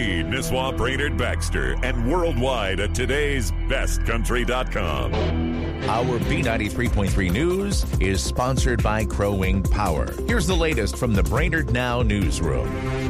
Reed, Nisswa, Brainerd, Baxter, and worldwide at today'sbestcountry.com. Our B93.3 News is sponsored by Crow Wing Power. Here's the latest from the Brainerd Now newsroom.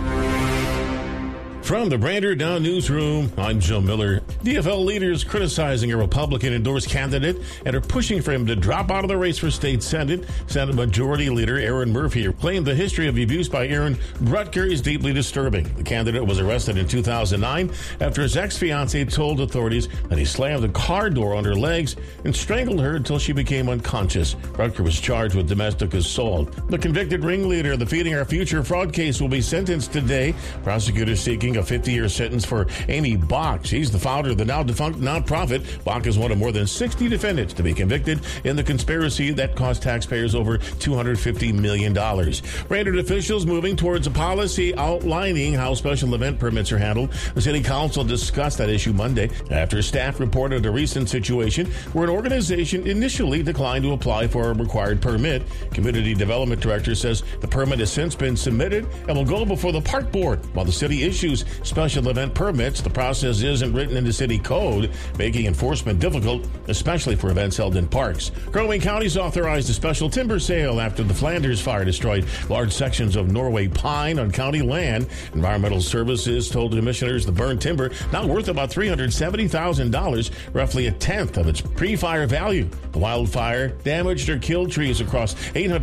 From the Brainerd Now newsroom, I'm Joe Miller. DFL leaders criticizing a Republican-endorsed candidate and are pushing for him to drop out of the race for state Senate. Senate Majority Leader Aaron Murphy claimed the history of abuse by Aaron Rutger is deeply disturbing. The candidate was arrested in 2009 after his ex-fiancée told authorities that he slammed the car door on her legs and strangled her until she became unconscious. Rutger was charged with domestic assault. The convicted ringleader of the Feeding Our Future fraud case will be sentenced today. Prosecutors seeking a 50-year sentence for Amy Bach. She's the founder of the now-defunct nonprofit. Bach is one of more than 60 defendants to be convicted in the conspiracy that cost taxpayers over $250 million. Brainerd officials moving towards a policy outlining how special event permits are handled. The city council discussed that issue Monday after staff reported a recent situation where an organization initially declined to apply for a required permit. Community Development Director says the permit has since been submitted and will go before the park board while the city issues special event permits. The process isn't written into city code, making enforcement difficult, especially for events held in parks. Crow Wing County's authorized a special timber sale after the Flanders fire destroyed large sections of Norway pine on county land. Environmental Services told commissioners the burned timber now worth about $370,000, roughly a tenth of its pre-fire value. The wildfire damaged or killed trees across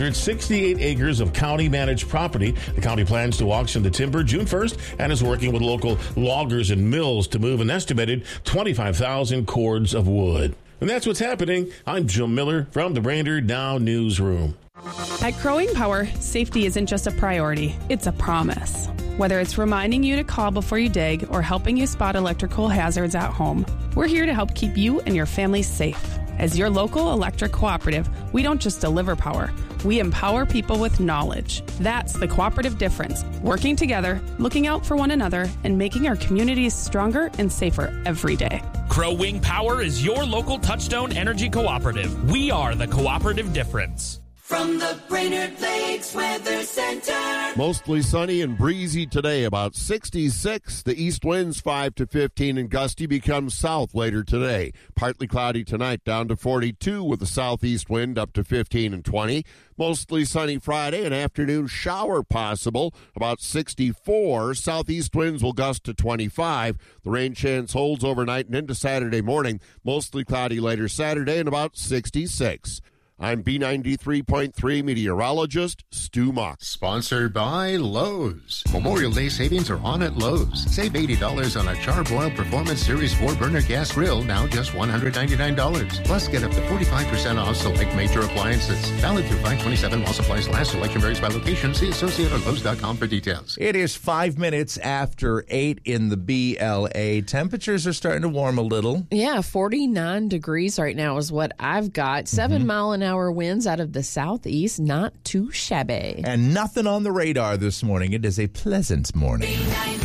868 acres of county-managed property. The county plans to auction the timber June 1st and is working with local loggers and mills to move an estimated 25,000 cords of wood. And that's what's happening. I'm Joe Miller from the Brainerd Now newsroom. At Crow Wing Power, safety isn't just a priority, it's a promise. Whether it's reminding you to call before you dig or helping you spot electrical hazards at home, we're here to help keep you and your family safe. As your local electric cooperative, we don't just deliver power, we empower people with knowledge. That's the cooperative difference. Working together, looking out for one another, and making our communities stronger and safer every day. Crow Wing Power is your local Touchstone Energy Cooperative. We are the cooperative difference. From the Brainerd Lakes Weather Center. Mostly sunny and breezy today, about 66. The east winds 5 to 15 and gusty become south later today. Partly cloudy tonight down to 42 with a southeast wind up to 15 and 20. Mostly sunny Friday, an afternoon shower possible, about 64. Southeast winds will gust to 25. The rain chance holds overnight and into Saturday morning. Mostly cloudy later Saturday and about 66. I'm B93.3 meteorologist Stu Mock. Sponsored by Lowe's. Memorial Day savings are on at Lowe's. Save $80 on a Char-Broil Performance Series 4-burner gas grill, now just $199. Plus, get up to 45% off select major appliances. Valid through 5/27 while supplies last. Selection varies by location. See associate on Lowe's.com for details. It is 5 minutes after 8 in the BLA. Temperatures are starting to warm a little. Yeah, 49 degrees right now is what I've got. 7-mile-an-hour winds out of the southeast, not too shabby. And nothing on the radar this morning. It is a pleasant morning.